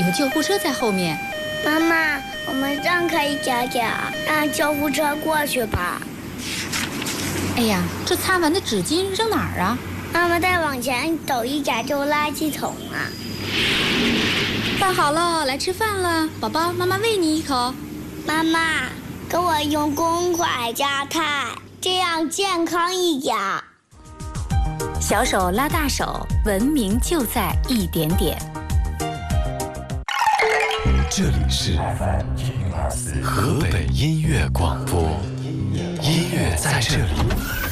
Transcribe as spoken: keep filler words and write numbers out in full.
个救护车在后面。 妈妈，我们让开一点点，让救护车过去吧。 哎呀，这擦完的纸巾扔哪儿啊？ 妈妈再往前走一点就垃圾桶了。 饭好了，来吃饭了，宝宝，妈妈喂你一口。 妈妈，给我用公筷夹菜，这样健康一点。 小手拉大手，文明就在一点点。 这里是河北音乐广播，音乐在这里。